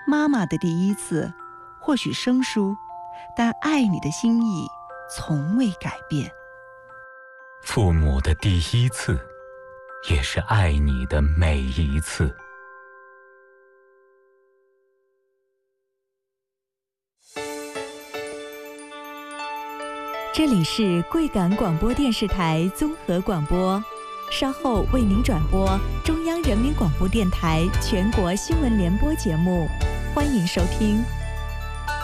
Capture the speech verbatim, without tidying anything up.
妈妈的第一次或许生疏，但爱你的心意从未改变。 父母的第一次，也是爱你的每一次。 这里是贵港广播电视台综合广播，稍后为您转播中央人民广播电台全国新闻联播节目，欢迎收听。